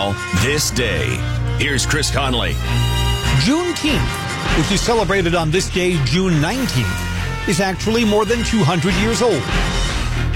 now, this day. Here's Chris Conley. Juneteenth, which is celebrated on this day, June 19th, is actually more than 200 years old.